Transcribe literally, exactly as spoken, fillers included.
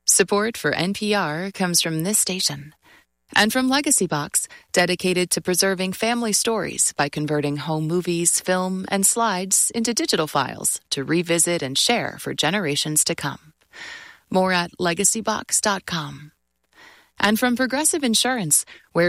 Support for N P R comes from this station and from Legacy Box, dedicated to preserving family stories by converting home movies, film, and slides into digital files to revisit and share for generations to come. More at legacy box dot com. And from Progressive Insurance, where